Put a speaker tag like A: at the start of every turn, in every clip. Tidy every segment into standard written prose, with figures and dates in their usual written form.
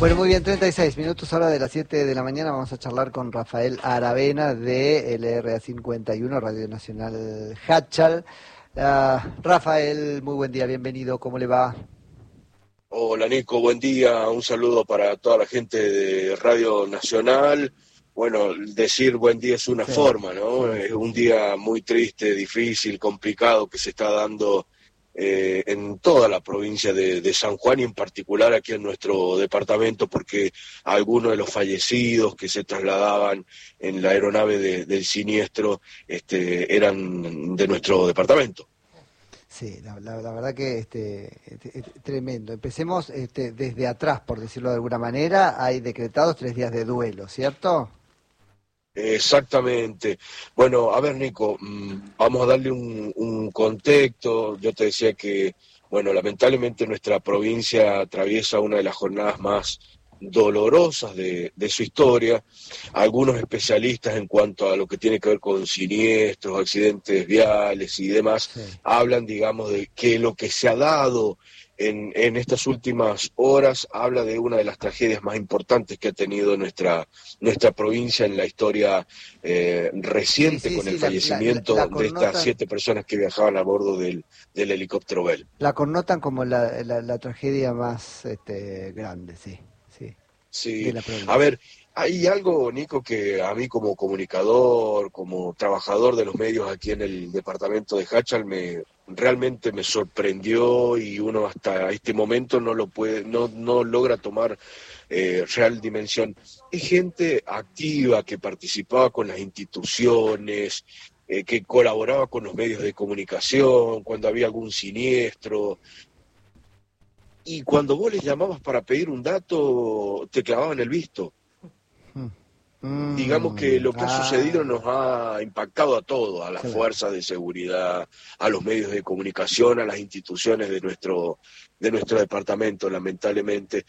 A: Bueno, muy bien, 36 minutos, hora de las 7 de la mañana. Vamos a charlar con Rafael Aravena de LRA 51, Radio Nacional Hachal. Rafael, muy buen día, bienvenido, ¿cómo le va?
B: Hola Nico, buen día, un saludo para toda la gente de Radio Nacional. Bueno, decir buen día es una
A: Sí,
B: forma, ¿no?
A: sí,
B: Es
A: sí,
B: un
A: sí.
B: día muy triste, difícil, complicado que se está dando en toda la provincia de San Juan y en particular aquí en nuestro departamento, porque algunos de los fallecidos que se trasladaban en la aeronave del siniestro eran de nuestro departamento.
A: Sí, la verdad que tremendo. Empecemos desde atrás, por decirlo de alguna manera. Hay decretados 3 días de duelo, ¿cierto?
B: Exactamente. Bueno, a ver, Nico, vamos a darle un contexto. Yo te decía que, bueno, lamentablemente nuestra provincia atraviesa una de las jornadas más dolorosas de su historia. Algunos especialistas en cuanto a lo que tiene que ver con siniestros, accidentes viales y demás,
A: Sí.
B: hablan, digamos, de que lo que se ha dado en estas últimas horas habla de una de las tragedias más importantes que ha tenido nuestra provincia en la historia
A: Sí,
B: reciente,
A: sí,
B: con el
A: sí, la
B: fallecimiento de estas
A: connotan,
B: 7 personas que viajaban a bordo del helicóptero Bell.
A: la connotan como la tragedia más grande, sí, sí, de
B: Sí,
A: la
B: a
A: provincia.
B: ver, hay algo, Nico, que a mí como comunicador, como trabajador de los medios aquí en el departamento de Hachal, realmente me sorprendió y uno hasta este momento no lo puede, no logra tomar real dimensión. Es gente activa que participaba con las instituciones, que colaboraba con los medios de comunicación cuando había algún siniestro. Y cuando vos les llamabas para pedir un dato, te clavaban el visto.
A: Mm.
B: Digamos que lo que ha sucedido
A: Ah,
B: nos ha impactado a todos, a las
A: claro.
B: fuerzas de seguridad, a los medios de comunicación, a las instituciones de nuestro departamento, lamentablemente.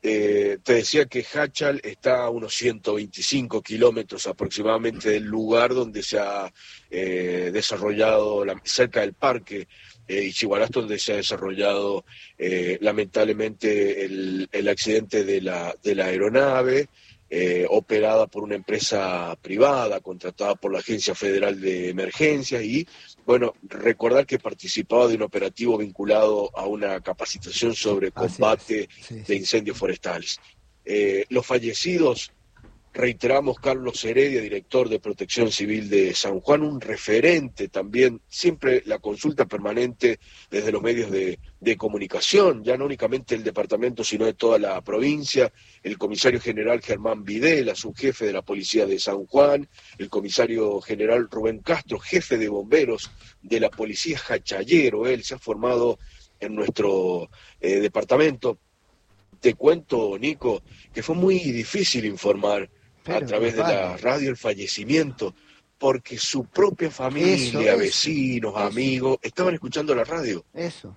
B: Te decía que Hachal está a unos 125 kilómetros aproximadamente del lugar donde se ha desarrollado, cerca del parque Ichigualasto, donde se ha desarrollado lamentablemente el accidente de la aeronave operada por una empresa privada, contratada por la Agencia Federal de Emergencias y, bueno, recordar que participaba de un operativo vinculado a una capacitación sobre
A: Así es.
B: combate
A: Sí,
B: de
A: sí.
B: incendios forestales. Los fallecidos, reiteramos, Carlos Heredia, director de Protección Civil de San Juan, un referente también, siempre la consulta permanente desde los medios de comunicación, ya no únicamente del departamento, sino de toda la provincia, el comisario general Germán Videla, subjefe de la Policía de San Juan, el comisario general Rubén Castro, jefe de bomberos de la Policía Jachallero, él se ha formado en nuestro departamento. Te cuento, Nico, que fue muy difícil informar a
A: Pero
B: través
A: más
B: de la
A: vale.
B: radio el fallecimiento, porque su propia
A: Eso,
B: familia,
A: eso,
B: vecinos,
A: eso,
B: amigos, estaban escuchando la radio.
A: eso.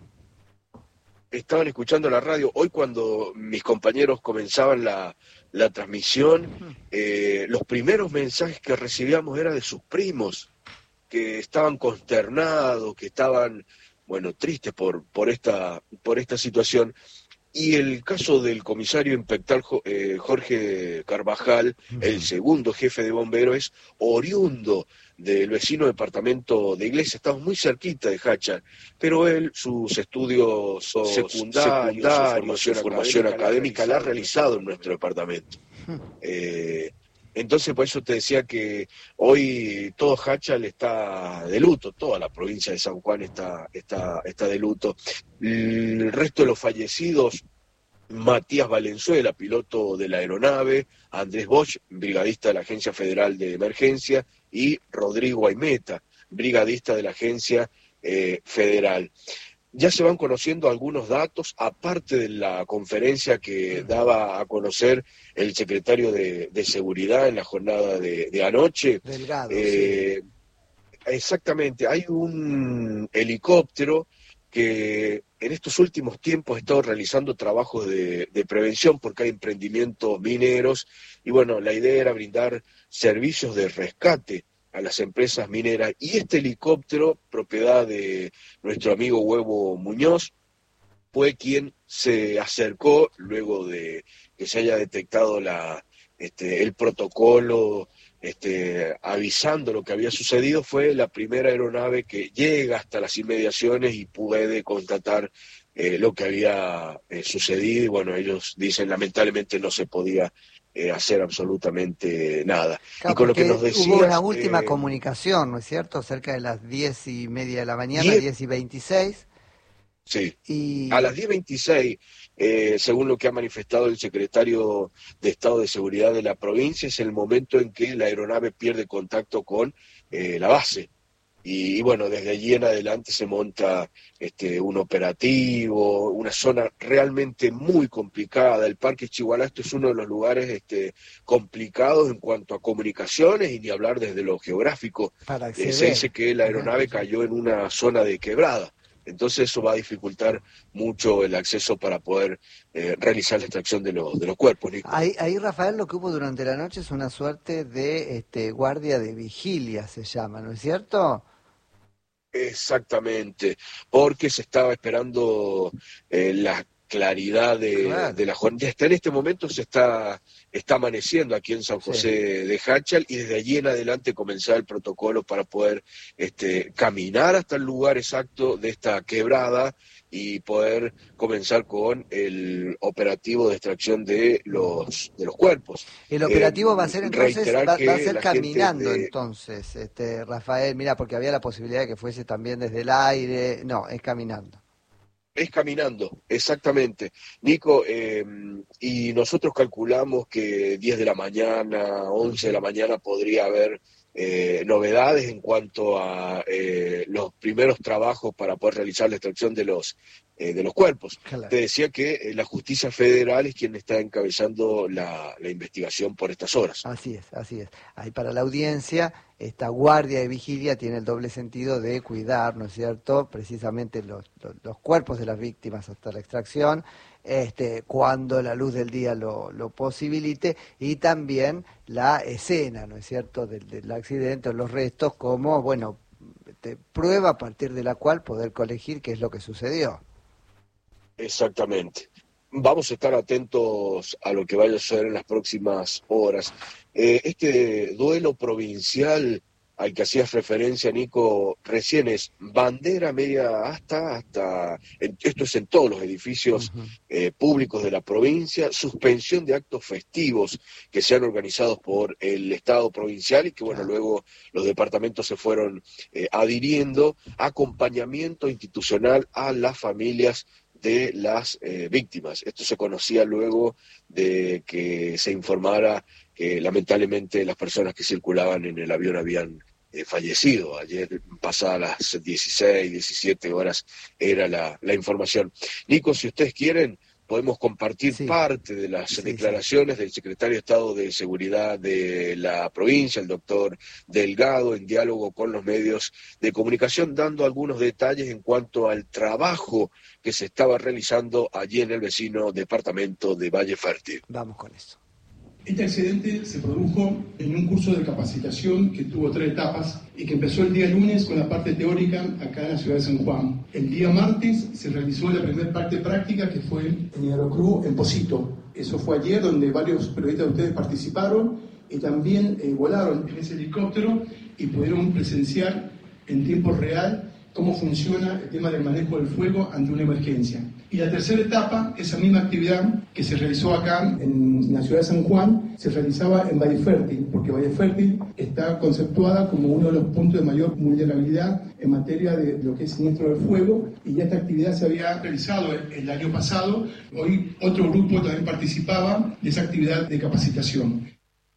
B: Estaban escuchando la radio. Hoy cuando mis compañeros comenzaban la transmisión,
A: Mm.
B: los primeros mensajes que recibíamos eran de sus primos, que estaban consternados, que estaban, bueno, tristes por esta situación. Y el caso del comisario inspector Jorge Carvajal, el
A: Ujú.
B: segundo jefe de bomberos, es oriundo del vecino departamento de Iglesia. Estamos muy cerquita de Hachal, pero él sus estudios secundarios, su formación académica la ha realizado en nuestro departamento. Eh, entonces, por eso te decía que hoy todo Hachal está de luto, toda la provincia de San Juan está de luto. El resto de los fallecidos, Matías Valenzuela, piloto de la aeronave, Andrés Bosch, brigadista de la Agencia Federal de Emergencia, y Rodrigo Aimeta, brigadista de la Agencia Federal. Ya se van conociendo algunos datos, aparte de la conferencia que
A: Ujú.
B: daba a conocer el secretario de Seguridad en la jornada de anoche.
A: Delgado, sí.
B: Eh, Exactamente, hay un helicóptero que en estos últimos tiempos ha estado realizando trabajos de prevención porque hay emprendimientos mineros y bueno, la idea era brindar servicios de rescate a las empresas mineras y este helicóptero, propiedad de nuestro amigo Huevo Muñoz, fue quien se acercó luego de que se haya detectado el protocolo avisando lo que había sucedido. Fue la primera aeronave que llega hasta las inmediaciones y puede constatar lo que había sucedido, y bueno, ellos dicen lamentablemente no se podía hacer absolutamente nada.
A: Claro,
B: y con lo que nos
A: porque hubo una
B: decías,
A: última comunicación, ¿no es cierto? Cerca de las 10:30 de la mañana,
B: 10,
A: 10:26.
B: sí, a
A: Y
B: las 10:26, según lo que ha manifestado el secretario de Estado de Seguridad de la provincia, es el momento en que la aeronave pierde contacto con la base. Y bueno, desde allí en adelante se monta un operativo, una zona realmente muy complicada. El Parque Chihualasto es uno de los lugares complicados en cuanto a comunicaciones, y ni hablar desde lo geográfico.
A: para
B: Se
A: acceder.
B: dice que la aeronave cayó en una zona de quebrada. Entonces eso va a dificultar mucho el acceso para poder realizar la extracción de los cuerpos, Nico.
A: Ahí, Rafael, lo que hubo durante la noche es una suerte de guardia de vigilia, se llama, ¿no es cierto?
B: Exactamente, porque se estaba esperando la claridad
A: Claro,
B: de la jornada. Hasta en este momento está amaneciendo aquí en San
A: sí.
B: José de Jáchal, y desde allí en adelante comenzar el protocolo para poder caminar hasta el lugar exacto de esta quebrada y poder comenzar con el operativo de extracción de los cuerpos.
A: El operativo va a ser entonces,
B: Reiterar
A: va a
B: que
A: ser
B: la gente
A: caminando entonces, Rafael, mira, porque había la posibilidad de que fuese también desde el aire, no, es caminando.
B: Es caminando, exactamente. Nico, y nosotros calculamos que 10 de la mañana, 11 de la mañana podría haber novedades en cuanto a los primeros trabajos para poder realizar la extracción de los cuerpos.
A: Claro.
B: Te decía que la justicia federal es quien está encabezando la investigación por estas horas.
A: Así es, así es. Ahí para la audiencia, esta guardia de vigilia tiene el doble sentido de cuidar, ¿no es cierto?, precisamente los cuerpos de las víctimas hasta la extracción, cuando la luz del día lo posibilite, y también la escena, ¿no es cierto?, del accidente o los restos como, bueno, prueba a partir de la cual poder colegir qué es lo que sucedió.
B: Exactamente. Vamos a estar atentos a lo que vaya a suceder en las próximas horas. Este duelo provincial al que hacías referencia, Nico, recién es bandera media esto es en todos los edificios públicos de la provincia, suspensión de actos festivos que se han organizado por el Estado provincial y que, bueno, luego los departamentos se fueron adhiriendo, acompañamiento institucional a las familias de las víctimas. Esto se conocía luego de que se informara que lamentablemente las personas que circulaban en el avión habían fallecido. Ayer, pasadas las 16, 17 horas, era la información. Nico, si ustedes quieren, podemos compartir parte de las declaraciones del secretario de Estado de Seguridad de la provincia, el doctor Delgado, en diálogo con los medios de comunicación, dando algunos detalles en cuanto al trabajo que se estaba realizando allí en el vecino departamento de Valle Fértil.
A: Vamos con eso.
C: Este accidente se produjo en un curso de capacitación que tuvo 3 etapas y que empezó el día lunes con la parte teórica acá en la ciudad de San Juan. El día martes se realizó la primera parte práctica, que fue en el Aeroclub en Posito. Eso fue ayer, donde varios periodistas de ustedes participaron y también volaron en ese helicóptero y pudieron presenciar en tiempo real cómo funciona el tema del manejo del fuego ante una emergencia. Y la tercera etapa, esa misma actividad que se realizó acá en la ciudad de San Juan, se realizaba en Valle Fértil, porque Valle Fértil está conceptuada como uno de los puntos de mayor vulnerabilidad en materia de lo que es siniestro de fuego, y ya esta actividad se había realizado el año pasado. Hoy otro grupo también participaba de esa actividad de capacitación.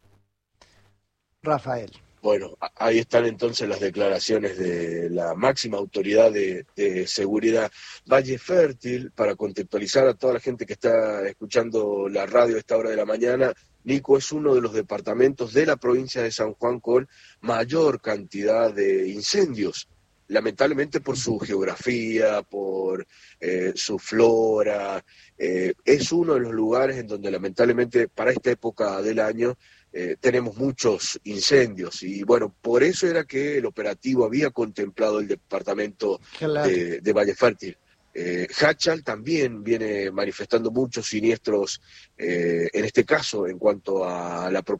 A: Rafael.
B: Bueno, ahí están entonces las declaraciones de la máxima autoridad de seguridad. Valle Fértil, para contextualizar a toda la gente que está escuchando la radio a esta hora de la mañana, Nico, es uno de los departamentos de la provincia de San Juan con mayor cantidad de incendios. Lamentablemente por su geografía, por su flora, es uno de los lugares en donde lamentablemente para esta época del año tenemos muchos incendios, y bueno, por eso era que el operativo había contemplado el departamento de Valle Fértil. Hatchal también viene manifestando muchos siniestros, en este caso, en cuanto a la